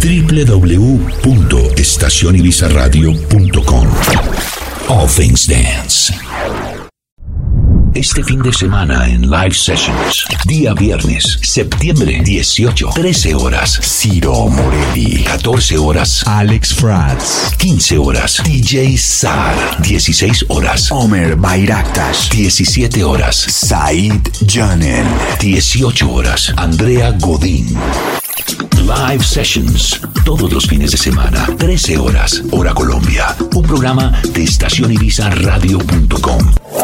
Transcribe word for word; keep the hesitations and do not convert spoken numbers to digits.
w w w punto estación ibiza radio punto com. All Things Dance. Este fin de semana en Live Sessions, día viernes, septiembre dieciocho, trece horas, Ciro Morelli, catorce horas, Alex Franz, quince horas, D J Sar, dieciséis horas, Omer Bayraktas, diecisiete horas, Said Janen, dieciocho horas, Andrea Godín. Live Sessions, todos los fines de semana, trece horas, hora Colombia, un programa de estación ibiza radio punto com.